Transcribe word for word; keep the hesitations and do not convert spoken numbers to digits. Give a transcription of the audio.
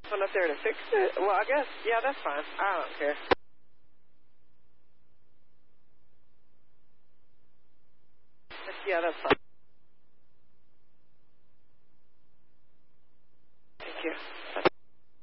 Someone up there to fix it? Well, I guess, yeah, that's fine. I don't care. Yeah, that's fine. Thank you.